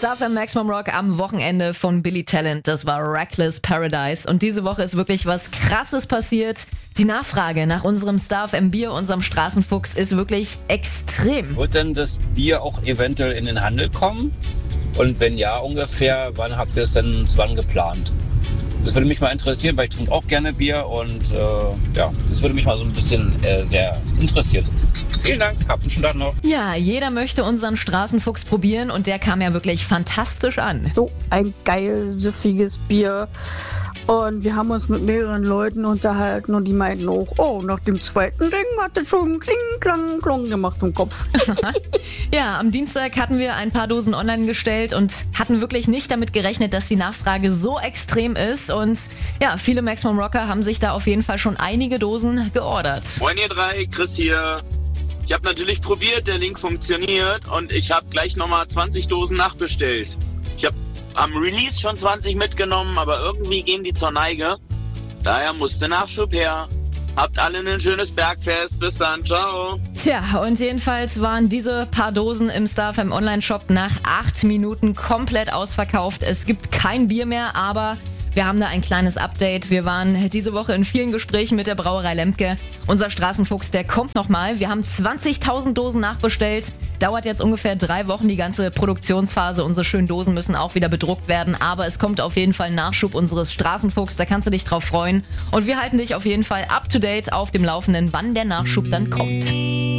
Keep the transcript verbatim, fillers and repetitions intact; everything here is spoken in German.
Star F M Maximum Rock am Wochenende von Billy Talent. Das war Reckless Paradise. Und diese Woche ist wirklich was Krasses passiert. Die Nachfrage nach unserem Star F M Bier, unserem Straßenfuchs, ist wirklich extrem. Wird denn das Bier auch eventuell in den Handel kommen? Und wenn ja, ungefähr, wann habt ihr es denn wann geplant? Das würde mich mal interessieren, weil ich trinke auch gerne Bier und äh, ja, das würde mich mal so ein bisschen äh, sehr interessieren. Vielen Dank, habt einen schönen Tag noch. Ja, jeder möchte unseren Straßenfuchs probieren und der kam ja wirklich fantastisch an. So ein geil, süffiges Bier. Und wir haben uns mit mehreren Leuten unterhalten und die meinten auch, oh, nach dem zweiten Ding hat es schon kling, klang, klong gemacht im Kopf. Ja, am Dienstag hatten wir ein paar Dosen online gestellt und hatten wirklich nicht damit gerechnet, dass die Nachfrage so extrem ist. Und ja, viele Maximum Rocker haben sich da auf jeden Fall schon einige Dosen geordert. Moin ihr drei, Chris hier. Ich habe natürlich probiert, der Link funktioniert und ich habe gleich nochmal zwanzig Dosen nachbestellt. Ich habe am Release schon zwanzig mitgenommen, aber irgendwie gehen die zur Neige. Daher musste Nachschub her. Habt alle ein schönes Bergfest. Bis dann. Ciao. Tja, und jedenfalls waren diese paar Dosen im Star F M Online-Shop nach acht Minuten komplett ausverkauft. Es gibt kein Bier mehr, aber wir haben da ein kleines Update. Wir waren diese Woche in vielen Gesprächen mit der Brauerei Lemke. Unser Straßenfuchs, der kommt nochmal. Wir haben zwanzigtausend Dosen nachbestellt. Dauert jetzt ungefähr drei Wochen, die ganze Produktionsphase. Unsere schönen Dosen müssen auch wieder bedruckt werden. Aber es kommt auf jeden Fall ein Nachschub unseres Straßenfuchs. Da kannst du dich drauf freuen. Und wir halten dich auf jeden Fall up to date auf dem Laufenden, wann der Nachschub dann kommt.